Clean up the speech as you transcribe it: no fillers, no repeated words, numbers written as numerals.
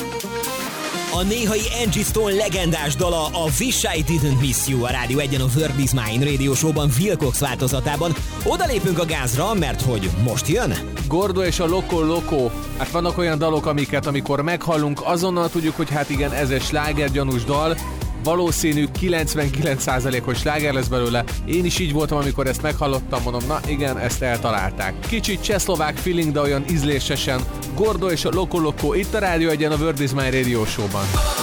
A néhai Angie Stone legendás dala a Wish I Didn't Miss You a Rádió 1-en a World Is Mine Radio Show-ban Phil Cox változatában. Oda lépünk a gázra, mert hogy most jön? Gordo és a Loco Loco. Hát vannak olyan dalok, amiket amikor meghallunk, azonnal tudjuk, hogy hát igen, ez egy slágergyanús dal. Valószínű 99%-os sláger lesz belőle. Én is így voltam, amikor ezt meghallottam, mondom, na igen, ezt eltalálták. Kicsit csehszlovák feeling, de olyan ízlésesen. Gordo és a Loco Loco itt a Rádió 1-en a World Is Mine Radio Show-ban.